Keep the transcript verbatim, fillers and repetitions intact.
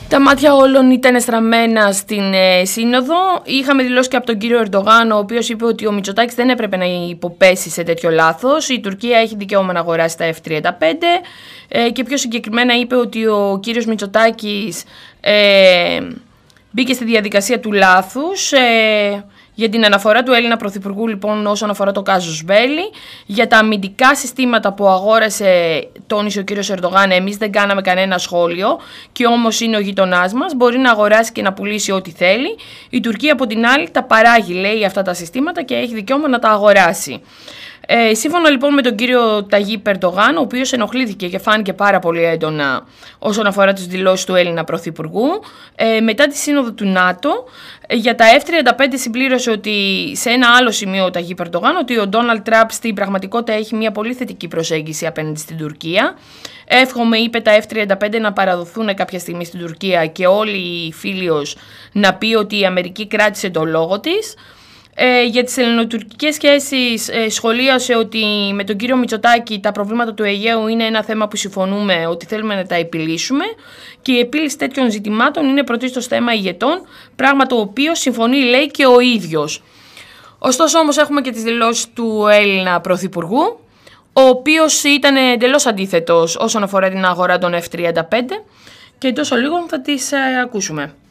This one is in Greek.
Τα μάτια όλων ήταν στραμμένα στην ε, Σύνοδο. Είχαμε δηλώσει και από τον κύριο Ερντογάν, ο οποίος είπε ότι ο Μητσοτάκης δεν έπρεπε να υποπέσει σε τέτοιο λάθος. Η Τουρκία έχει δικαίωμα να αγοράσει τα εφ τριάντα πέντε ε, και πιο συγκεκριμένα είπε ότι ο κύριος Μητσοτάκης ε, μπήκε στη διαδικασία του λάθους. Ε, Για την αναφορά του Έλληνα Πρωθυπουργού, λοιπόν, όσον αφορά το casus belli, για τα αμυντικά συστήματα που αγόρασε, τόνισε ο κύριος Ερντογάν, εμείς δεν κάναμε κανένα σχόλιο και όμως είναι ο γειτονάς μας, μπορεί να αγοράσει και να πουλήσει ό,τι θέλει. Η Τουρκία, από την άλλη, τα παράγει, λέει, αυτά τα συστήματα και έχει δικαίωμα να τα αγοράσει. Ε, σύμφωνα λοιπόν με τον κύριο Ταγίπ Ερντογάν, ο οποίος ενοχλήθηκε και φάνηκε πάρα πολύ έντονα όσον αφορά τις δηλώσεις του Έλληνα Πρωθυπουργού, ε, μετά τη σύνοδο του ΝΑΤΟ, ε, για τα εφ τριάντα πέντε συμπλήρωσε ότι σε ένα άλλο σημείο ο Ταγίπ Ερντογάν ότι ο Ντόναλντ Τραμπ στην πραγματικότητα έχει μια πολύ θετική προσέγγιση απέναντι στην Τουρκία. Εύχομαι, είπε, τα εφ τριάντα πέντε να παραδοθούν κάποια στιγμή στην Τουρκία και όλοι οι φίλοι να πει ότι η Αμερική κράτησε το λόγο της. Ε, για τις ελληνοτουρκικές σχέσεις ε, σχολίασε ότι με τον κύριο Μητσοτάκη τα προβλήματα του Αιγαίου είναι ένα θέμα που συμφωνούμε ότι θέλουμε να τα επιλύσουμε και η επίλυση τέτοιων ζητημάτων είναι πρωτίστως θέμα ηγετών, πράγμα το οποίο συμφωνεί, λέει, και ο ίδιος. Ωστόσο όμως έχουμε και τις δηλώσεις του Έλληνα Πρωθυπουργού, ο οποίος ήταν εντελώς αντίθετος όσον αφορά την αγορά των εφ τριάντα πέντε και τόσο λίγο θα τις ε, ακούσουμε.